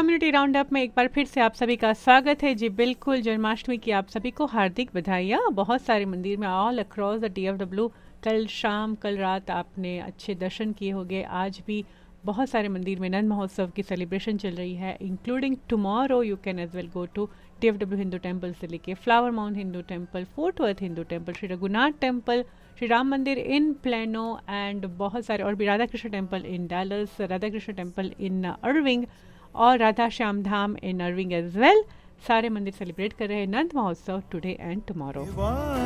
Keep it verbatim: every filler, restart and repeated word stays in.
Community round up में एक बार फिर से आप सभी का स्वागत है। जी बिल्कुल, जन्माष्टमी की आप सभी को हार्दिक बधाइयाँ। बहुत सारे मंदिर में all across the T F W कल शाम कल रात आपने अच्छे दर्शन किए होंगे। आज भी बहुत सारे मंदिर में नंद महोत्सव की सेलिब्रेशन चल रही है, including tomorrow you can as well go to T F W Hindu temple से लेके flower mount Hindu temple, fort worth Hindu temple, Shri Raghunath temple, Shri Ram मंदिर इन प्लेनो एंड बहुत सारे और भी, Radha Krishna temple in Dallas, Radha Krishna temple in अर्विंग और राधा श्याम धाम इन अर्विंग एज वेल। सारे मंदिर सेलिब्रेट कर रहे हैं नंद महोत्सव टुडे एंड टुमारो।